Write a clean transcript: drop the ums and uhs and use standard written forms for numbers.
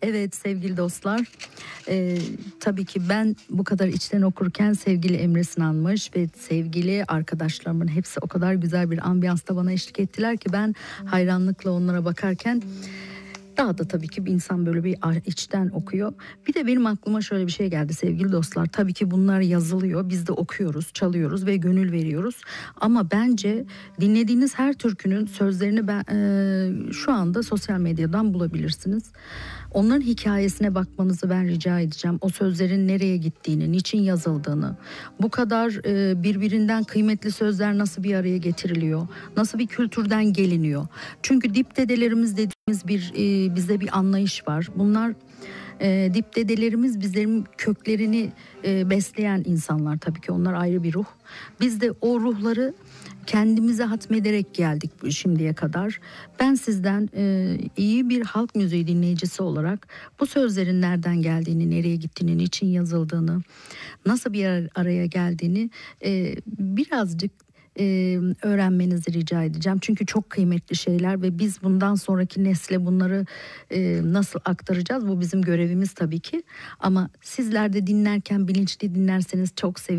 Evet sevgili dostlar, tabii ki ben bu kadar içten okurken sevgili Emre Sınanmış ve sevgili arkadaşlarımın hepsi o kadar güzel bir ambiyansta bana eşlik ettiler ki ben hayranlıkla onlara bakarken daha da tabii ki bir insan böyle bir içten okuyor. Bir de benim aklıma şöyle bir şey geldi sevgili dostlar. Tabii ki bunlar yazılıyor. Biz de okuyoruz, çalıyoruz ve gönül veriyoruz. Ama bence dinlediğiniz her türkünün sözlerini şu anda sosyal medyadan bulabilirsiniz. Onların hikayesine bakmanızı ben rica edeceğim. O sözlerin nereye gittiğini, niçin yazıldığını, bu kadar birbirinden kıymetli sözler nasıl bir araya getiriliyor, nasıl bir kültürden geliniyor. Çünkü dip dedelerimiz dediğimiz bizde bir anlayış var. Bunlar dip dedelerimiz bizlerin köklerini besleyen insanlar, tabii ki onlar ayrı bir ruh. Biz de o ruhları kendimize hatmederek geldik şimdiye kadar. Ben sizden iyi bir halk müziği dinleyicisi olarak bu sözlerin nereden geldiğini, nereye gittiğini, niçin yazıldığını, nasıl bir araya geldiğini birazcık öğrenmenizi rica edeceğim. Çünkü çok kıymetli şeyler ve biz bundan sonraki nesle bunları nasıl aktaracağız? Bu bizim görevimiz tabii ki. Ama sizler de dinlerken bilinçli dinlerseniz çok sevinirim.